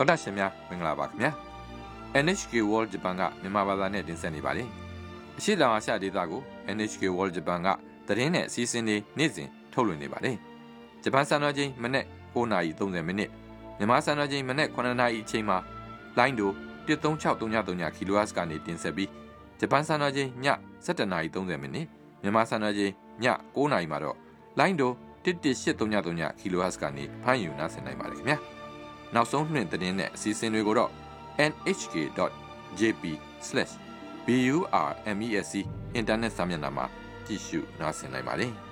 တော်တာရှင်များမင်္ဂလာပါခင်ဗျာ NHK World Japan ကမြန်မာဘာသာနဲ့တင်ဆက်နေပါတယ်အရှိတောင်အာရှဒေသကို NHK World Japan ကသတင်းနဲ့အစီအစဉ်တွေနေ့စဉ်ထုတ်လွှင့်နေပါတယ်ဂျပန်စံတော်ချိန်မနေ့9:30မိနစ်မြန်မာစံတော်ချိန်မနေ့9:00နာရီအချိန်မှာလိုင်းဒို13633 kHz ကနေတင်ဆက်ပြီးဂျပန်စံတော်ချိန်ည17:30မိနစ်မြန်မာစံတော်ချိန်ည9:00နာရီမှာတော့လိုင်းဒို11833 kHz ကနေဖမ်းယူနားဆင်နိုင်ပါတယ်ခင်ဗျာနောက်ဆုံးနှင့်သတင်းနဲ့အစီအစဉ်တွေကိုတော့ nhk.jp/burmesc အင်တာနက်စာမျက်နှာမှာကြည့်ရှုနားဆင်နိုင်ပါတယ်